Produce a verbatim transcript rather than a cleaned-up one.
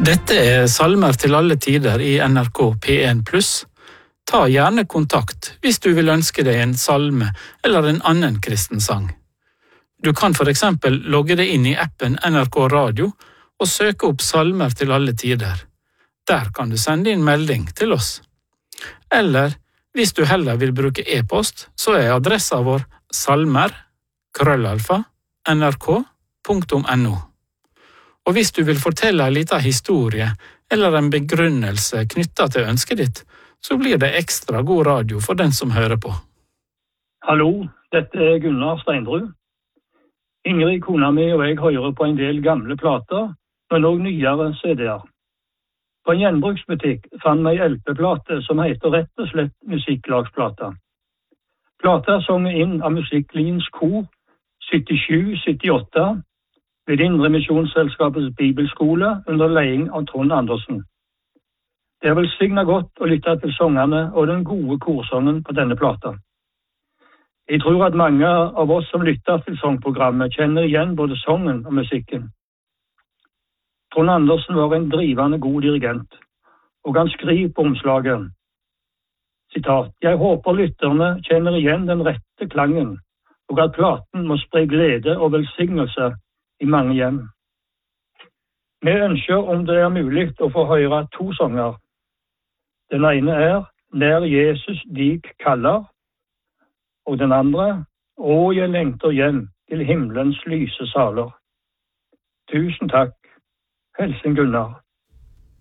Dette er salmer til alle tider i N R K P en pluss. Ta gjerne kontakt hvis du vil ønske deg en salme eller en annen kristen sang. Du kan for eksempel logge deg inn i appen N R K Radio og søke opp salmer til alle tider. Der kan du sende inn melding til oss. Eller hvis du heller vil bruke e-post, så er adressa vår salmer krøllalfa nrk punktum no. Og hvis du vil fortelle en liten historie eller en begrunnelse knyttet til ønsket ditt, så blir det ekstra god radio for den som hører på. Hallo, dette er Gunnar Steinrud. Ingrid, kona mi og jeg hører på en del gamle plater, men også nyere C D-er. På en gjenbruksbutikk fann vi en L P-plate som heter rett og slett Musikklagsplata. Plata sanger inn av Musikklinjens kor syttisju syttiåtte ved Indre Misjonsselskapets bibelskole under leding av Trond Andersen. Det er velsignet godt å lytte til sangene og den gode korsangen på denne plata. Jeg tror at mange av oss som lytter til sangprogrammet kjenner igjen både sangen og musikken. Trond Andersen var en drivende god dirigent, og han skriver på omslaget, sitat, «Jeg håper lytterne kjenner igjen den rette klangen, og at platen må spre glede og velsignelse i mange hjem. Vi ønsker om det er mulig å få høre to sanger. Den ene er «Nær Jesus dik kaller», og den andre «Å, jeg lengter hjem til himmelens lyse saler». Tusen takk. Hilsen Gunnar.